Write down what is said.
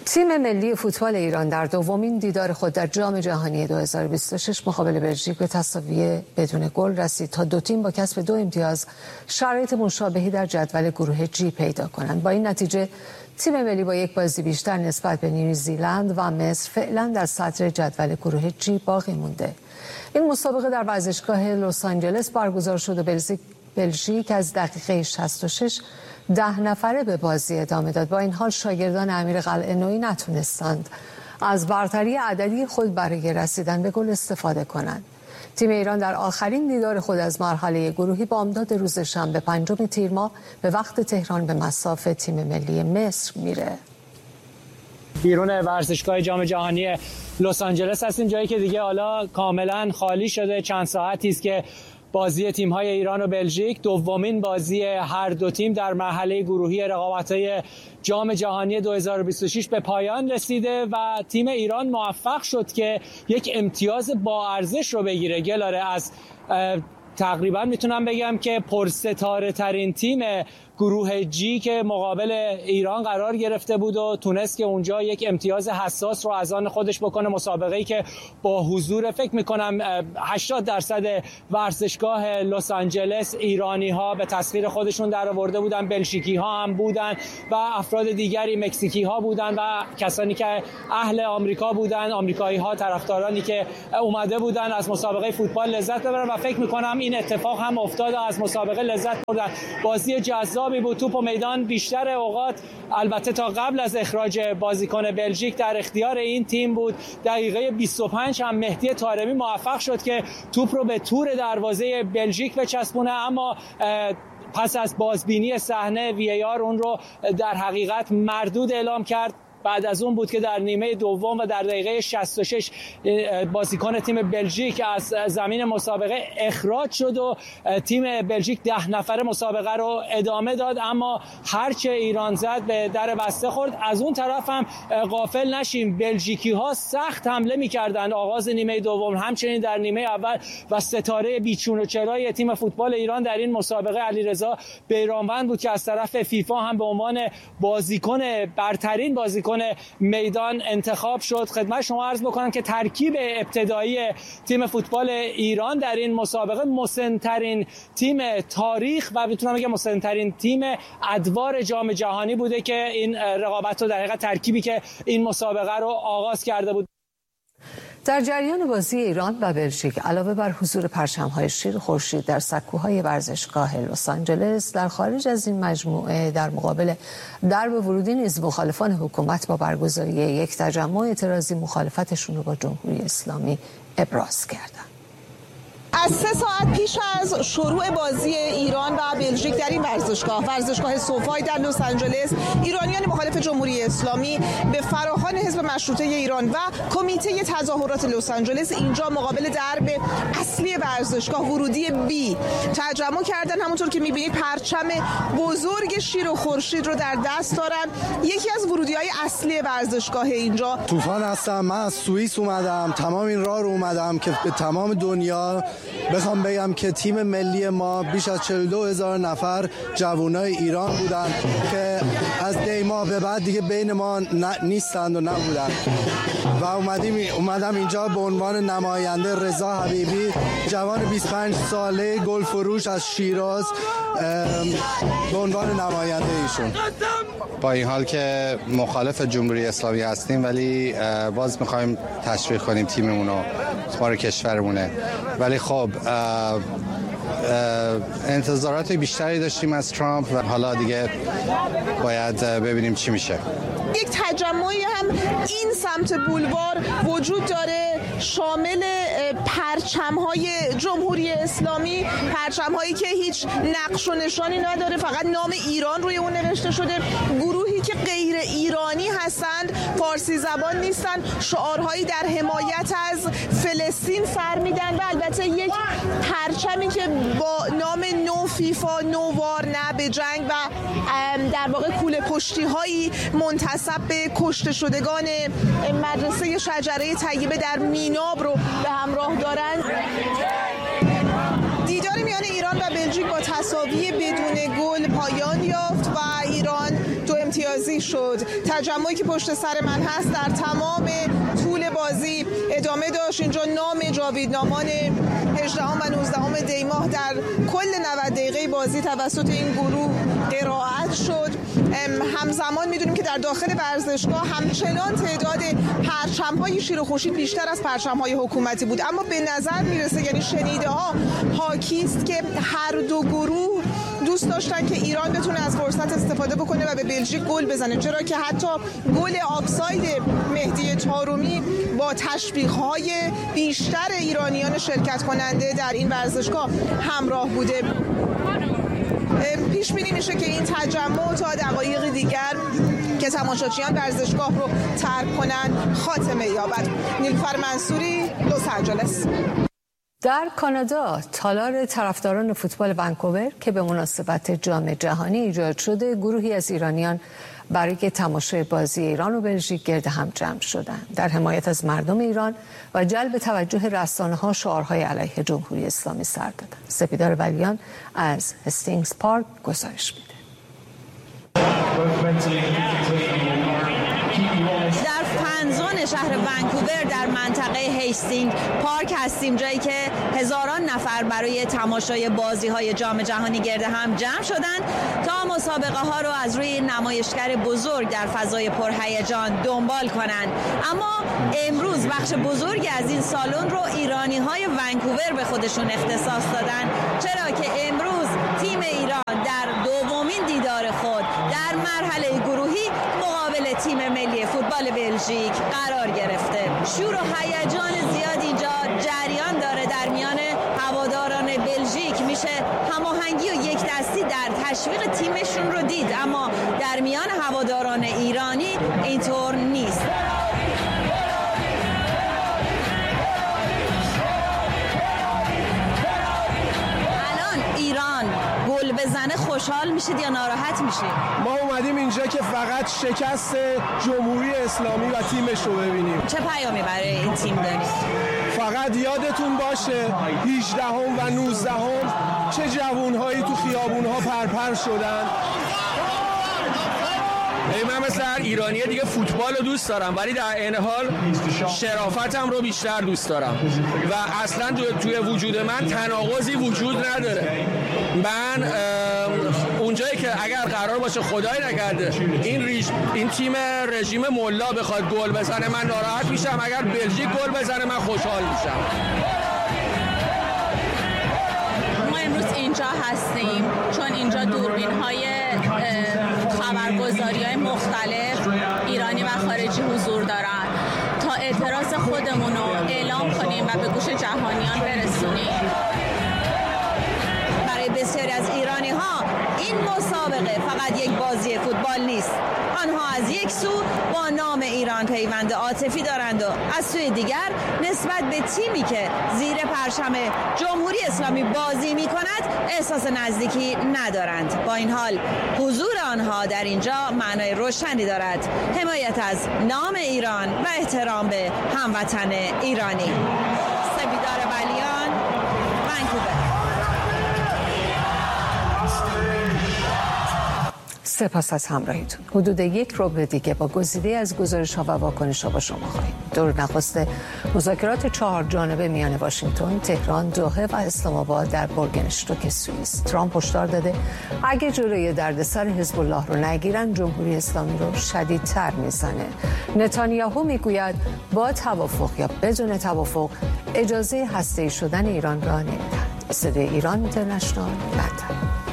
تیم ملی فوتبال ایران در دومین دیدار خود در جام جهانی 2026 مقابل بلژیک به تساوی بدون گل رسید تا دو تیم با کسب 2 امتیاز شرایط مشابهی در جدول گروه جی پیدا کنند. با این نتیجه تیم ملی با 1 بازی بیشتر نسبت به نیوزیلند و مصر فعلا در صدر جدول گروه جی باقی مونده. این مسابقه در ورزشگاه لس آنجلس برگزار شد و بلژیک از دقیقه 66 10 نفره به بازی ادامه داد. با این حال شاگردان امیر قلعه‌نویی نتونستند از برتری عددی خود برای رسیدن به گل استفاده کنند. تیم ایران در آخرین دیدار خود از مرحله گروهی با بامداد روز شنبه 5 تیر ماه به وقت تهران به مصاف تیم ملی مصر میره. بیرون ورزشگاه جام جهانی لس آنجلس هستیم، جایی که دیگه حالا کاملا خالی شده. چند ساعتی است که بازی تیم‌های ایران و بلژیک، دومین بازی هر دو تیم در مرحله گروهی رقابت‌های جام جهانی 2026 به پایان رسیده و تیم ایران موفق شد که یک امتیاز با ارزش رو بگیره. گلاره از تقریبا میتونم بگم که پرستاره ترین تیم گروه جی که مقابل ایران قرار گرفته بود و تونست که اونجا یک امتیاز حساس رو از آن خودش بکنه. مسابقه‌ای که با حضور فکر میکنم 80% ورزشگاه لس آنجلس ایرانی ها به تسخیر خودشون در آورده بودن، بلژیکی ها هم بودن و افراد دیگری، مکزیکی ها بودن و کسانی که اهل آمریکا بودن، آمریکایی ها، طرفدارانی که اومده بودن از مسابقه فوتبال لذت ببرن و فکر میکنم این اتفاق هم افتاد. از مسابقه لذت بردن. بازی جذاب بود. توپ و میدان بیشتر اوقات البته تا قبل از اخراج بازیکن بلژیک در اختیار این تیم بود. دقیقه 25 هم مهدی طارمی موفق شد که توپ رو به تور دروازه بلژیک بچسبونه، اما پس از بازبینی صحنه VAR اون رو در حقیقت مردود اعلام کرد. بعد از اون بود که در نیمه دوم و در دقیقه 66 بازیکن تیم بلژیک از زمین مسابقه اخراج شد و تیم بلژیک 10 نفره مسابقه رو ادامه داد، اما هرچه ایران زد به در بسته خورد. از اون طرف هم غافل نشیم، بلژیکی ها سخت حمله می‌کردند آغاز نیمه دوم، همچنین در نیمه اول و ستاره بیچون و چرای تیم فوتبال ایران در این مسابقه علیرضا بیرانوند بود که از طرف فیفا هم به عنوان برترین بازیکن میدان انتخاب شد. خدمت شما عرض بکنم که ترکیب ابتدایی تیم فوتبال ایران در این مسابقه مسن‌ترین تیم تاریخ و میتونم بگم مسن‌ترین تیم ادوار جام جهانی بوده که این رقابت رو در حقیقت ترکیبی که این مسابقه رو آغاز کرده بود. در جریان بازی ایران و بلژیک علاوه بر حضور پرچم‌های شیر خورشید در سکوهای ورزشگاه لس آنجلس، در خارج از این مجموعه در مقابل درب ورودی نیز مخالفان حکومت با برگزاری یک تجمع اعتراضی مخالفتشون رو با جمهوری اسلامی ابراز کردند. از 3 ساعت پیش از شروع بازی ایران و بلژیک در این ورزشگاه سوفای در لس آنجلس، ایرانیان مخالف جمهوری اسلامی به فراخوان حزب مشروطه ایران و کمیته تظاهرات لس آنجلس اینجا مقابل درب اصلی ورزشگاه ورودی بی تجمع کردن. همونطور که می‌بینید پرچم بزرگ شیر و خورشید رو در دست دارن. یکی از ورودی‌های اصلی ورزشگاه اینجا. طوفان هستم، من از سوئیس اومدم، تمام این راه رو اومدم که به تمام دنیا بخوام بگم که تیم ملی ما بیش از 42,000 نفر جوانای ایران بودن که از دیما به بعد دیگه بین ما نیستند و نبودن و اومدم اینجا به عنوان نماینده رضا حبیبی، جوان 25 ساله گل فروش از شیراز، به عنوان نماینده ایشون. با این حال که مخالف جمهوری اسلامی هستیم ولی باز می‌خوایم تشویق کنیم تیممون رو، کار کشورمونه، ولی خب انتظارات بیشتری داشتیم از ترامپ و حالا دیگه باید ببینیم چی میشه. یک تجمعی هم این سمت بولوار وجود داره، شامل پرچم‌های جمهوری اسلامی، پرچم‌هایی که هیچ نقش و نشانی نداره، فقط نام ایران روی اون نوشته شده. گروهی که غیر ایرانی هستند، فارسی زبان نیستن، شعارهایی در حمایت از فلسطین سر میدن و البته یک پرچمی که با نام نو فیفا، نو وار، نه به جنگ و در واقع کوله پشتی‌هایی منتسب به کشته شدگان مدرسه شجره طیبه در میناب رو به همراه دارند. دیدار میان ایران و بلژیک با تساوی بدون گل پایان یافت و ایران 2 امتیازی تجمعی شد. تجمعی که پشت سر من هست در تمام طول بازی ادامه داشت. اینجا نام جاویدنامان 18 و 19 دی ماه در کل 90 دقیقه بازی توسط این گروه قرائت شد. همزمان میدونیم که در داخل ورزشگاه همچنان تعداد پرچم‌های شیر و خورشید بیشتر از پرچم‌های حکومتی بود، اما به نظر میرسه، یعنی شنیده ها حاکی است که هر دو گروه دوست داشتن که ایران بتونه از فرصت استفاده بکنه و به بلژیک گل بزنه، چرا که حتی گل آفساید مهدی طارمی با تشویق‌های بیشتر ایرانیان شرکت کننده در این ورزشگاه همراه بوده. پیش بینی میشه که این تجمع تا دقایق دیگر که تماشاچیان ورزشگاه رو ترک کنن خاتمه یابد. نیلوفر منصوری، لس آنجلس. در کانادا تالار طرفداران فوتبال ونکوور که به مناسبت جام جهانی ایجاد شده، گروهی از ایرانیان برای تماشای بازی ایران و بلژیک گرد هم جمع شدند. در حمایت از مردم ایران و جلب توجه رسانه‌ها شعارهای علیه جمهوری اسلامی سر دادند. سپیدار ولیان از هستینگز پارک گزارش میده. در فنزون شهر ونکوور در منطقه هیستینگ پارک هستیم، جایی که هزاران نفر برای تماشای بازی‌های جام جهانی گرد هم جمع شدند تا مسابقه ها رو از روی نمایشگر بزرگ در فضای پرهیجان دنبال کنند. اما امروز بخش بزرگی از این سالن رو ایرانی‌های ونکوور به خودشون اختصاص دادن، چرا که امروز تیم ایران در دومین دیدار خود در مرحله گروهی مقابل تیم ملی فوتبال بلژیک قرار گرفته. شور و هیجان زیاد اینجا جریان داره در میان هواداران بلژیک. میشه هماهنگی و یک دستی در تشویق تیمشون رو دید، اما در میان هواداران ایرانی اینطور نیست. بزنه خوشحال میشید یا ناراحت میشید؟ ما اومدیم اینجا که فقط شکست جمهوری اسلامی و تیمش رو ببینیم. چه پیامی برای این تیم دارید؟ فقط یادتون باشه 18 و 19 چه جوانهایی تو خیابونها پرپر شدن. من مثل هر ایرانی دیگه فوتبال رو دوست دارم، ولی در عین حال شرافتم رو بیشتر دوست دارم و اصلا توی وجود من تناقضی وجود نداره. من اونجایی که اگر قرار باشه خدای نکرده این تیم رژیم ملا بخواد گل بزنه من ناراحت میشم، اگر بلژیک گل بزنه من خوشحال میشم. ما امروز اینجا هستیم چون اینجا دوربین‌های خبرگزاری‌های مختلف ایرانی و خارجی حضور دارن تا اعتراض خودمون رو اعلام کنیم و به گوش جهانیان برسونیم. برای بسیاری از ایرانی‌ها این مسابقه فقط یک بازی فوتبال نیست. آنها از یک سو با نام ایران پیوند عاطفی دارند و از سوی دیگر نسبت به تیمی که زیر پرچم جمهوری اسلامی بازی می‌کند احساس نزدیکی ندارند. با این حال حضور آنها در اینجا معنای روشنی دارد: حمایت از نام ایران و احترام به هموطن ایرانی. سپیدار ولیان، ونکوور. سپاس از همراهیتون. حدود یک ربع دیگه با گزیده از گزارش‌ها و واکنش‌ها با شما خواهیم. دور نخست مذاکرات 4 جانبه میان واشنگتن، تهران، دوحه و اسلام آباد در بورگنشتوک سوئیس. ترامپ هشدار داده اگه جلوی دردسر حزب الله رو نگیرن جمهوری اسلامی رو شدیدتر میزنه. نتانیاهو میگوید با توافق یا بدون توافق اجازه هسته‌ای شدن ایران را نمیدن. صدای ایران اینترنشنال، لندن.